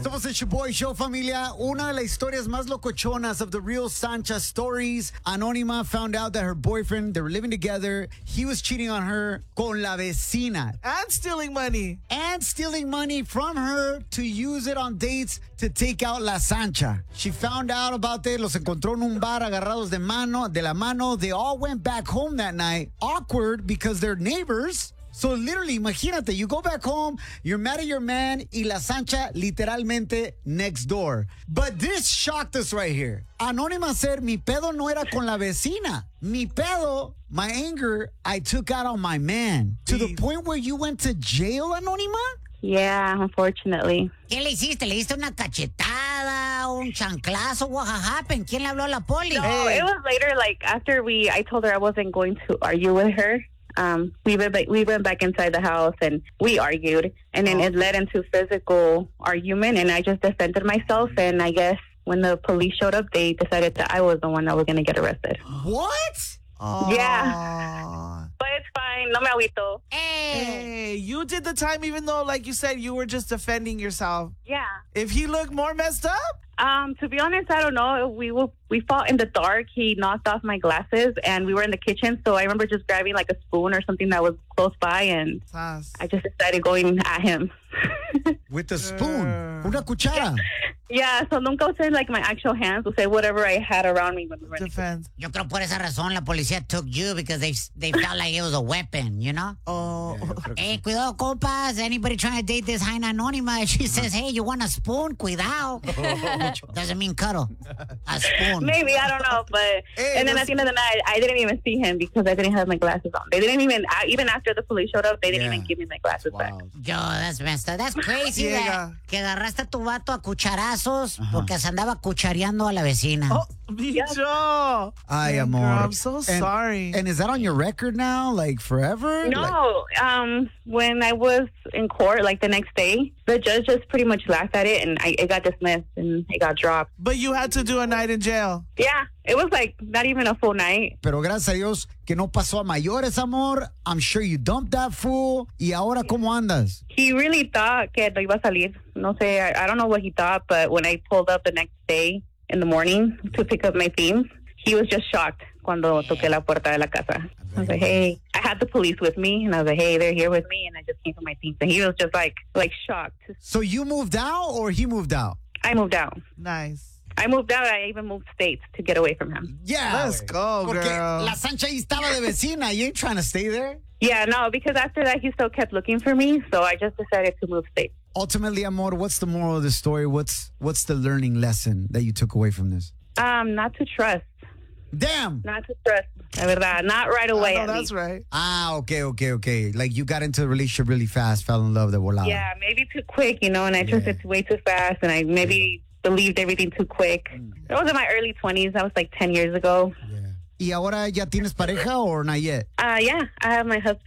Somos el Show Show, familia. Una de las historias más locochonas of the real Sancha stories. Anónima found out that her boyfriend, they were living together. He was cheating on her con la vecina. And stealing money. And stealing money from her to use it on dates to take out la Sancha. She found out about it. Los encontró en un bar agarrados de la mano. They all went back home that night. Awkward because they're neighbors. So literally, imagínate, you go back home, you're mad at your man, y la Sancha literalmente next door. But this shocked us right here. Anónima said, mi pedo no era con la vecina. Mi pedo, my anger, I took out on my man. To the point where you went to jail, Anónima? Yeah, unfortunately. ¿Qué le hiciste? ¿Le diste una cachetada, un chanclazo? What happened? ¿Quién le habló a la poli? No, it was later, like, after I told her I wasn't going to argue with her. We went back inside the house and we argued, and then it led into physical argument, and I just defended myself, and I guess when the police showed up, they decided that I was the one that was going to get arrested. What? Yeah. But it's fine. No me agüito. Hey, you did the time even though, like you said, you were just defending yourself. Yeah. If he looked more messed up? To be honest, I don't know. We fought in the dark. He knocked off my glasses, and we were in the kitchen. So I remember just grabbing like a spoon or something that was close by, and I just decided going at him. With a spoon? Una cuchara? Yeah, so nunca usé like my actual hands. Usé whatever I had around me when we were in the Defense. Yo creo por esa razón la policía took you because they felt like it was a weapon, you know? Oh. Hey, cuidado, compas. Anybody trying to date this Jaina Anónima? She says, hey, you want a spoon? Cuidado. Doesn't mean cuddle. A spoon. Maybe, I don't know. But and then at the end of the night, I didn't even see him because I didn't have my glasses on. They didn't even after the police showed up, they didn't even give me my glasses back. Yo, that's messed up. That's crazy que agarraste a tu vato a cucharazos porque se andaba cuchareando a la vecina. Oh, Bicho. Ay, amor. Girl, I'm so sorry. And is that on your record now, like forever? No, when I was in court, like the next day, the judge just pretty much laughed at it, and it got dismissed and it got dropped. But you had to do a night in jail. Yeah, it was like not even a full night. Pero gracias a Dios que no pasó a mayores, amor. I'm sure you dumped that fool. ¿Y ahora cómo andas? He really thought que no iba a salir. No sé, I don't know what he thought, but when I pulled up the next day in the morning to pick up my things, he was just shocked cuando toqué la puerta de la casa. I was like, hey, I had the police with me, and I was like, hey, they're here with me, and I just came for my things. And he was just like shocked. So you moved out or he moved out? I moved out. Nice. I moved out. I even moved states to get away from him. Yeah. Let's go, Porque girl. la Sancha ahí estaba de vecina. You ain't trying to stay there? Yeah, no, because after that, he still kept looking for me, so I just decided to move states. Ultimately, amor, what's the moral of the story? What's the learning lesson that you took away from this? Not to trust. Damn. Not to trust. La verdad, not right away. Oh, that's right. Okay. Like you got into the relationship really fast, fell in love de volada. Yeah, maybe too quick, and I trusted way too fast, and I maybe believed everything too quick. It was in my early 20s. That was like 10 years ago. Yeah. ¿Y ahora ya tienes pareja or not yet? Yeah, I have my husband.